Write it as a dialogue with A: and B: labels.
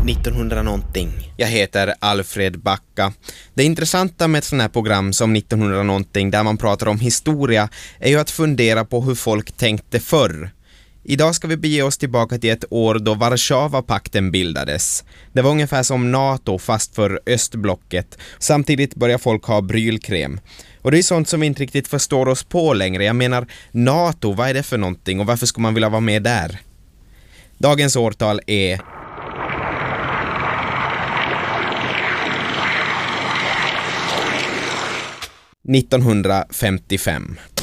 A: 1900 någonting. Jag heter Alfred Backa. Det intressanta med ett sånt här program som 1900 någonting där man pratar om historia är ju att fundera på hur folk tänkte förr. Idag ska vi bege oss tillbaka till ett år då Warszawapakten bildades. Det var ungefär som NATO fast för östblocket. Samtidigt börjar folk ha brylkrem. Och det är sånt som vi inte riktigt förstår oss på längre. Jag menar, NATO, vad är det för någonting och varför ska man vilja vara med där? Dagens årtal är 1955.